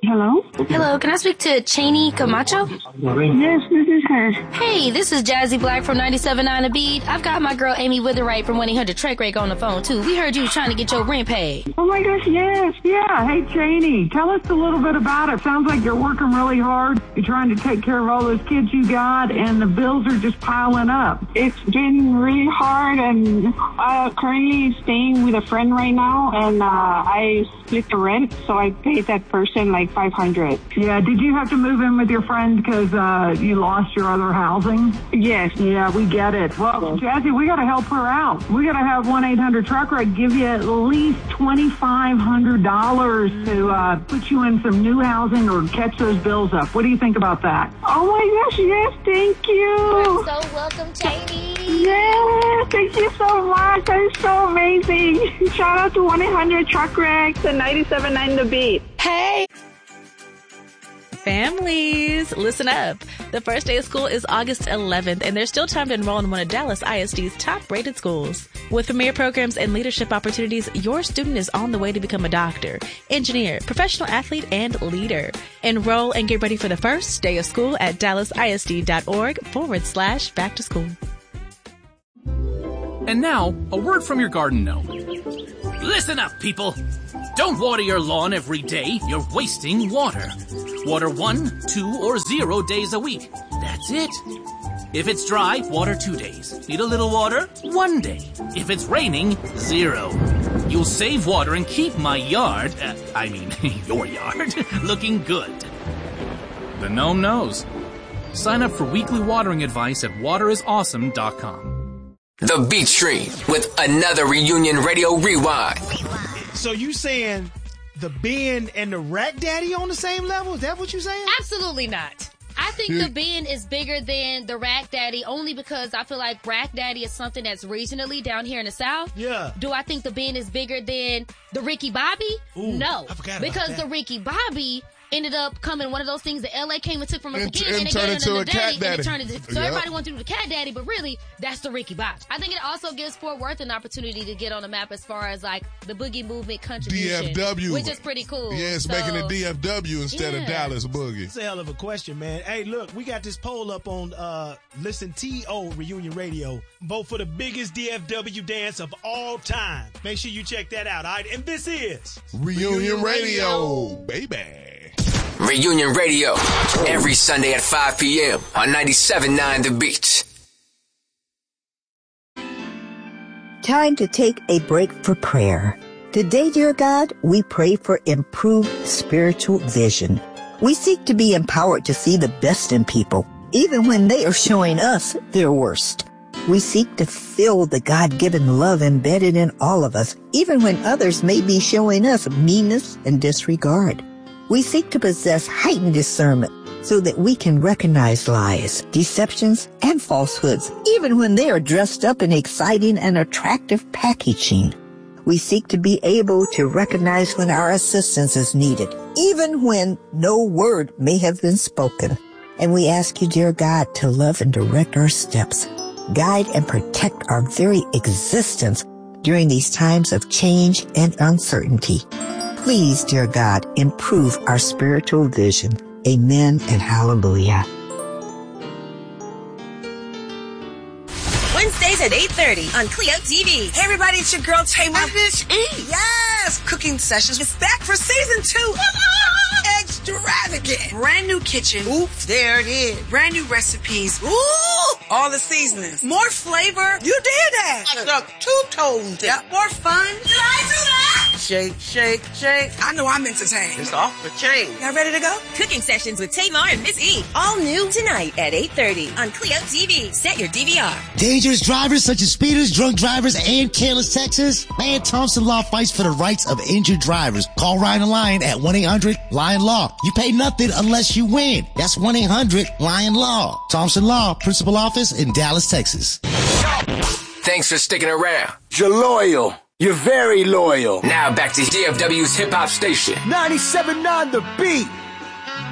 Hello? Hello, can I speak to Cheney Camacho? Yes, this is her. Hey, this is Jazzy Black from 97.9 The Beat. I've got my girl Amy Witherite from 1-800-TREK-RAKE on the phone, too. We heard you was trying to get your rent paid. Oh my gosh, yes, yeah. Hey, Cheney, tell us a little bit about it. Sounds like you're working really hard. You're trying to take care of all those kids you got, and the bills are just piling up. It's been really hard, and I'm currently staying with a friend right now, and I split the rent, so I paid that person like $500. Yeah, did you have to move in with your friend because you lost your other housing? Yes. Yeah, we get it. Well, Jazzy, we got to help her out. We got to have 1-800-TREK-RAKE give you at least $2,500 to put you in some new housing or catch those bills up. What do you think about that? Oh my gosh, yes, thank you. You're so welcome, Cheney. Yes, thank you so much. That is so amazing. Shout out to 1-800-TREK-RAKE and 97.9 The Beat. Hey! Families, listen up. The first day of school is August 11th, and there's still time to enroll in one of Dallas ISD's top-rated schools. With premier programs and leadership opportunities, your student is on the way to become a doctor, engineer, professional athlete, and leader. Enroll and get ready for the first day of school at dallasisd.org/back to school. And now, a word from your garden gnome. Listen up, people. Don't water your lawn every day. You're wasting water. Water 1, 2, or 0 days a week. That's it. If it's dry, water 2 days. Need a little water? 1 day. If it's raining, 0. You'll save water and keep my yard, your yard, looking good. The gnome knows. Sign up for weekly watering advice at waterisawesome.com. The Beat Stream with another Reunion Radio Rewind. So you saying the Ben and the Rack Daddy on the same level? Is that what you saying? Absolutely not. I think the Ben is bigger than the Rack Daddy only because I feel like Rack Daddy is something that's regionally down here in the South. Yeah. Do I think the Ben is bigger than the Ricky Bobby? Ooh, no. I forgot about because that. the Ricky Bobby ended up coming one of those things that LA came and took from us again and turned it gave into them a the cat daddy, and daddy. it turned into, so Yep. everybody wanted to do the cat daddy, but really that's the Ricky Bobby. I think it also gives Fort Worth an opportunity to get on the map as far as like the boogie movement contribution, DFW. which is pretty cool. Yeah, it's making it DFW instead of Dallas Boogie. It's a hell of a question, man. Hey, look, we got this poll up on Listen TO Reunion Radio. Vote for the biggest DFW dance of all time. Make sure you check that out, all right? And this is Reunion Radio, baby. Reunion Radio, every Sunday at 5 p.m. on 97.9 The Beat. Time to take a break for prayer. Today, dear God, we pray for improved spiritual vision. We seek to be empowered to see the best in people, even when they are showing us their worst. We seek to feel the God-given love embedded in all of us, even when others may be showing us meanness and disregard. We seek to possess heightened discernment so that we can recognize lies, deceptions, and falsehoods, even when they are dressed up in exciting and attractive packaging. We seek to be able to recognize when our assistance is needed, even when no word may have been spoken. And we ask you, dear God, to love and direct our steps, guide and protect our very existence during these times of change and uncertainty. Please, dear God, improve our spiritual vision. Amen and hallelujah. Wednesdays at 8:30 on Clio TV. Hey everybody, it's your girl Tamar. Miss E. Yes, Cooking Sessions is back for season 2. Extravagant. Brand new kitchen. Oops, there it is. Brand new recipes. Ooh, all the seasonings. More flavor. You did that. I stuck 2 toes. Yep. More fun. Did I do that? Shake, shake, shake. I know I'm entertained. It's off the chain. Y'all ready to go? Cooking Sessions with Tamar and Miss E. All new tonight at 8:30 on Clio TV. Set your DVR. Dangerous drivers such as speeders, drunk drivers, and careless Texas. Man, Thompson Law fights for the rights of injured drivers. Call Ryan Lyon at 1-800-LION-LAW. You pay nothing unless you win. That's 1-800-LION-LAW. Thompson Law, principal office in Dallas, Texas. Thanks for sticking around. You're loyal. You're very loyal. Now back to DFW's hip-hop station. 97.9 The Beat.